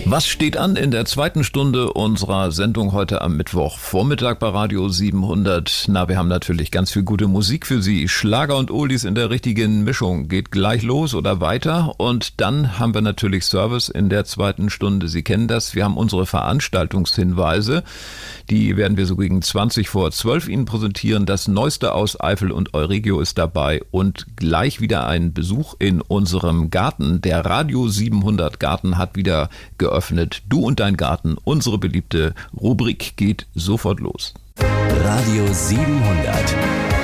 Was steht an in der zweiten Stunde unserer Sendung heute am Mittwochvormittag bei Radio 700? Na, wir haben natürlich ganz viel gute Musik für Sie. Schlager und Oldies in der richtigen Mischung. Geht gleich los oder weiter. Und dann haben wir natürlich Service in der zweiten Stunde. Sie kennen das. Wir haben unsere Veranstaltungshinweise. Die werden wir so gegen 20:12 Ihnen präsentieren. Das Neueste aus Eifel und Euregio ist dabei. Und gleich wieder ein Besuch in unserem Garten. Der Radio 700 Garten hat wieder geöffnet. Du und dein Garten, unsere beliebte Rubrik, geht sofort los. Radio 700.